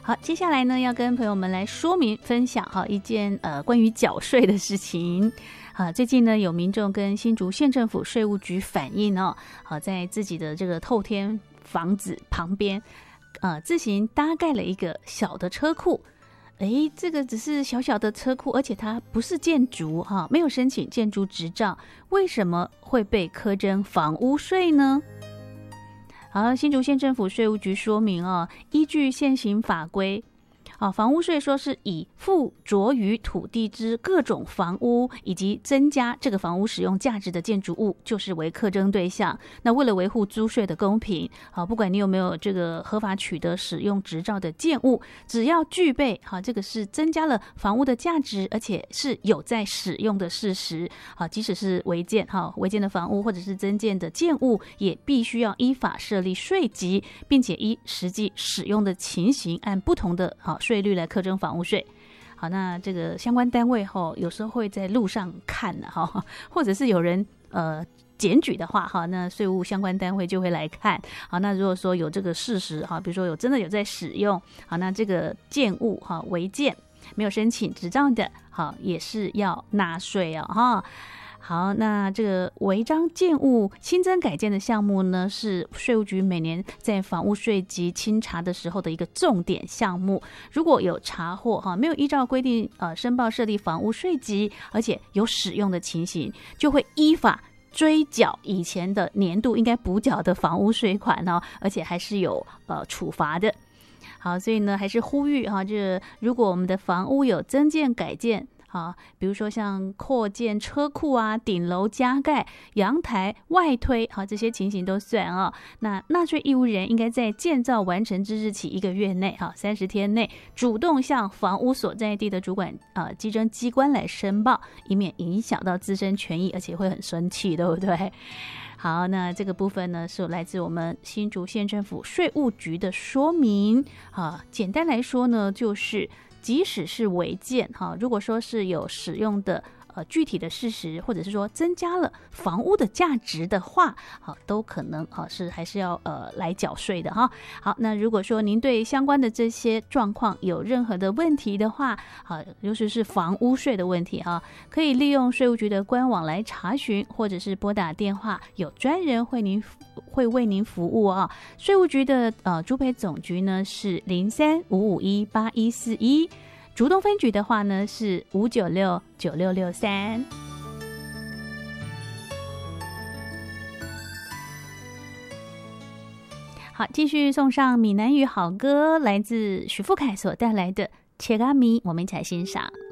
好，接下来呢，要跟朋友们来说明分享一件关于缴税的事情。最近呢，有民众跟新竹县政府税务局反映在自己的这个透天房子旁边，自行搭盖了一个小的车库。这个只是小小的车库，而且它不是建筑没有申请建筑执照，为什么会被课征房屋税呢？好，新竹县政府税务局说明依据现行法规，房屋税说是以附着于土地之各种房屋以及增加这个房屋使用价值的建筑物，就是为课征对象。那为了维护租税的公平，不管你有没有这个合法取得使用执照的建物，只要具备这个是增加了房屋的价值，而且是有在使用的事实，即使是违建的房屋或者是增建的建物，也必须要依法设立税籍，并且依实际使用的情形按不同的税率来课征房屋税。好，那这个相关单位有时候会在路上看或者是有人检举的话那税务相关单位就会来看。好，那如果说有这个事实比如说真的有在使用，好，那这个建物违建没有申请执照的，也是要纳税好，那这个违章建物新增改建的项目呢，是税务局每年在房屋税及清查的时候的一个重点项目。如果有查获没有依照规定申报设立房屋税籍，而且有使用的情形，就会依法追缴以前的年度应该补缴的房屋税款而且还是有处罚的。好，所以呢，还是呼吁这如果我们的房屋有增建改建，比如说像扩建车库顶楼加盖、阳台外推这些情形都算那纳税义务人应该在建造完成之日起1个月内30天内主动向房屋所在地的主管稽征机关来申报，以免影响到自身权益，而且会很生气，对不对？好，那这个部分呢，是来自我们新竹县政府税务局的说明简单来说呢，就是即使是违建如果说是有使用的具体的事实，或者是说增加了房屋的价值的话都可能是还是要来缴税的好，那如果说您对相关的这些状况有任何的问题的话尤其是房屋税的问题可以利用税务局的官网来查询，或者是拨打电话，有专人会为您服务税务局的竹北总局呢是03-551-8141，竹东分局的话呢是596-9663。好，继续送上闽南语好歌，来自许富凯所带来的《切嘎咪》，我们一起来欣赏。